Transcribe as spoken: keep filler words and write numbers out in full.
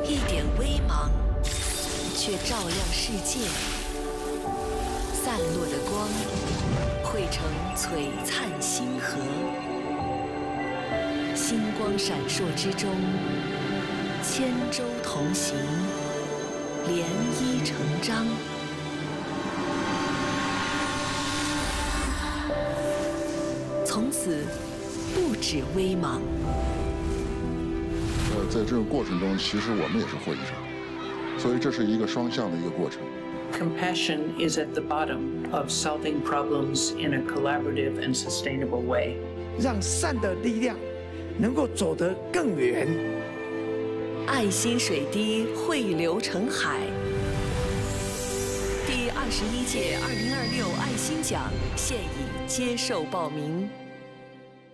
一点微芒，却照亮世界。散落的光，汇成璀璨星河。星光闪烁之中，千舟同行，涟漪成章。从此，不止微芒。 呃，在这个过程中，其实我们也是获益者，所以这是一个双向的一个过程。 Compassion is at the bottom of solving problems in a collaborative and sustainable way. 让善的力量能够走得更远。 爱心水滴汇流成海。第二十一届二零二六爱心奖现已接受报名。